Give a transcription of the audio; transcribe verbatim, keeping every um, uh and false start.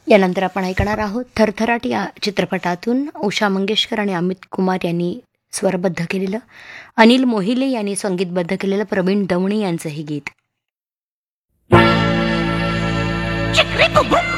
यानंतर आपण ऐकणार आहोत थरथराट या चित्रपटातून उषा मंगेशकर आणि अमित कुमार यांनी स्वरबद्ध केलेलं, अनिल मोहिले यांनी संगीतबद्ध केलेलं प्रवीण दवणे यांचं हे गीत. चिकरी बुबुम